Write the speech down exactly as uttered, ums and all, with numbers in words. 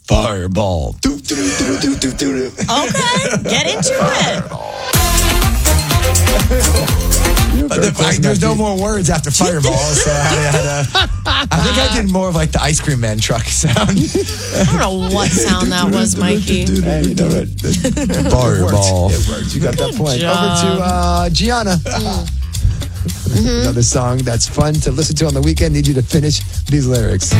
Fireball. Do, do, do, do, do, do, do. Okay, get into it. But the, I, there's no more words after Fireball, so I had a, I think I did more of like the Ice Cream Man truck sound. I don't know what sound that was, Mikey. Hey, you know what? Fireball. It works. You got that point. job. Over to uh, Gianna. Mm-hmm. Another song that's fun to listen to on the weekend. Need you to finish these lyrics.